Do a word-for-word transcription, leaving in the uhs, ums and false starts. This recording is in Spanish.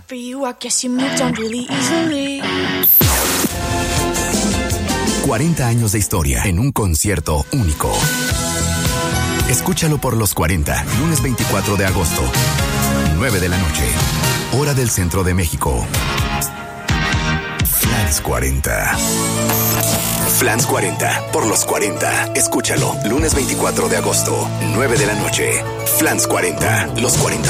for you, I guess you moved on really easily. cuarenta años de historia en un concierto único. Escúchalo por los cuarenta, lunes veinticuatro de agosto, nueve de la noche, hora del centro de México. Flans cuarenta. Flans cuarenta, por los cuarenta. Escúchalo, lunes veinticuatro de agosto, nueve de la noche. Flans cuarenta, los cuarenta